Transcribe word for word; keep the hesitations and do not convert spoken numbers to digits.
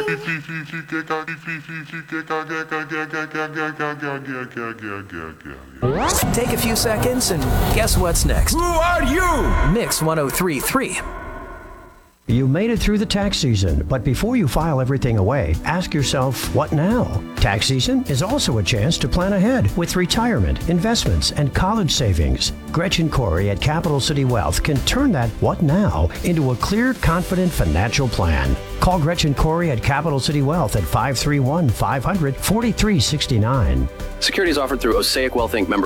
Take a few seconds and guess what's next? Who are you? Mix one oh three point three. You made it through the tax season, but before you file everything away, ask yourself, what now? Tax season is also a chance to plan ahead with retirement, investments, and college savings. Gretchen Corey at Capital City Wealth can turn that what now into a clear, confident financial plan. Call Gretchen Corey at Capital City Wealth at five three one, five hundred, forty-three sixty-nine. Securities offered through Osaic Wealth Incorporated. Member